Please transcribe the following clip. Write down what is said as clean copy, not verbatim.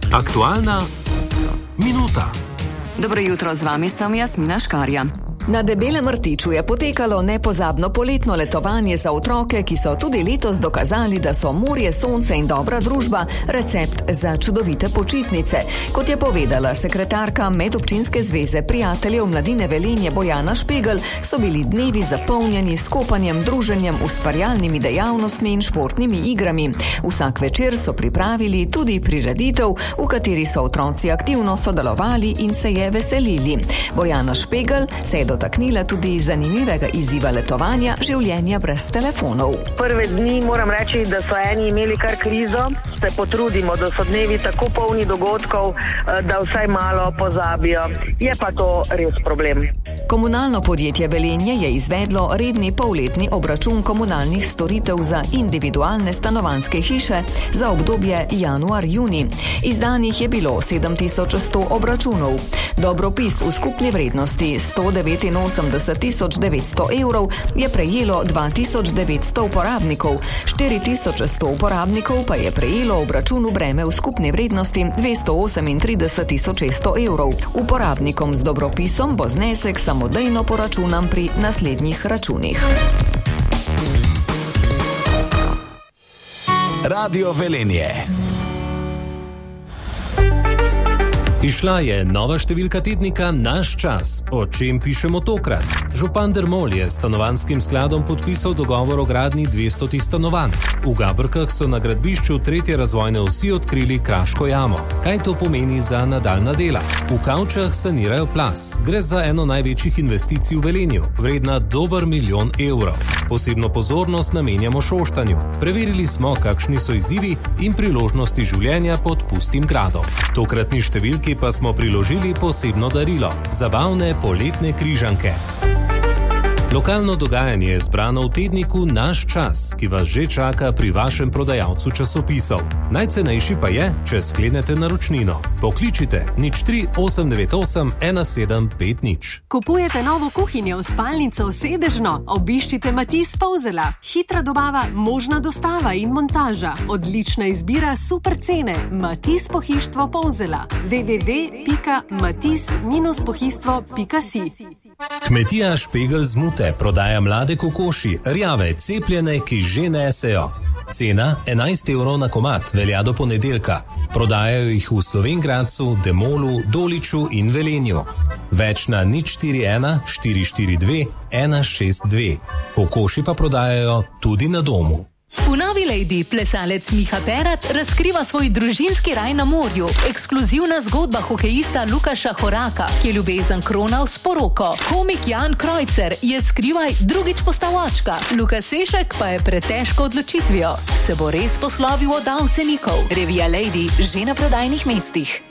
Aktualna minuta. Dobro jutro, z vami sem Jasmina Škarja. Na Debelem Rtiču je potekalo nepozabno poletno letovanje za otroke, ki so tudi letos dokazali, da so morje, sonce in dobra družba recept za čudovite počitnice. Kot je povedala sekretarka Medobčinske zveze prijateljev mladine Velenje Bojana Špegel, so bili dnevi zapolnjeni s kopanjem, druženjem, ustvarjalnimi dejavnostmi in športnimi igrami. Vsak večer so pripravili tudi prireditev, v kateri so otroci aktivno sodelovali in se je veselili. Bojana Špegel se je dotaknila tudi zanimivega izziva letovanja, življenja brez telefonov. Prve dni moram reči, da so eni imeli kar krizo, se potrudimo, da so dnevi tako polni dogodkov, da vsaj malo pozabijo. Je pa to res problem. Komunalno podjetje Velenje je izvedlo redni polletni obračun komunalnih storitev za individualne stanovanjske hiše za obdobje januar-juni. Izdanih je bilo 7100 obračunov. Dobropis v skupni vrednosti 189.900 evrov je prejelo 2900 uporabnikov, 4100 uporabnikov pa je prejelo obračun v breme v skupni vrednosti 238.600 evrov. Uporabnikom z dobropisom bo znesek samodejno poračunan pri naslednjih računih. Radio Velenje. Izšla je nova številka tednika Naš čas. O čem pišemo tokrat? Župan Dermol je s stanovanjskim skladom podpisal dogovor o gradnji 200 stanovanj. V Gabrkah so na gradbišču 3. razvojne osi odkrili kraško jamo. Kaj to pomeni za nadaljnja dela? V Kavčah sanirajo plaz. Gre za eno največjih investicij v Velenju, vredna dober 1 milijon evrov. Posebno pozornost namenjamo Šoštanju. Preverili smo, kakšni so izzivi in priložnosti življenja pod pustim gradom. Tokratni številki pa smo priložili posebno darilo – zabavne poletne križanke. Lokalno dogajanje je zbrano v tedniku Naš čas, ki vas že čaka pri vašem prodajalcu časopisov. Najcenejši pa je, če sklenete naročnino. Pokličite 03 898 1750. Kupujete novo kuhinjo, spalnico, sedežno? Obiščite Matiz Polzela. Hitra dobava, možna dostava in montaža. Odlična izbira, super cene. Matiz Pohištvo Polzela. www.matiz-pohištvo.si. Kmetija Špegel z Mute prodaja mlade kokoši, rjave, cepljene, ki že nesejo. Cena 11 evrov na komad, velja do ponedeljka. Prodajajo jih v Slovenj Gradcu, Demolu, Doliču in Velenju. Več na 041 442 162. Kokoši pa prodajajo tudi na domu. V Novi Lady plesalec Miha Perat razkriva svoj družinski raj na morju. Ekskluzivna zgodba hokejista Lukaša Horaka, ki je ljubezen kronal s poroko. Komik Jan Krojcer je skrivaj drugič postal očka. Luka Sešek pa je pred težko odločitvijo. Se bo res poslovil od Avsenikov? Revija Lady že na prodajnih mestih.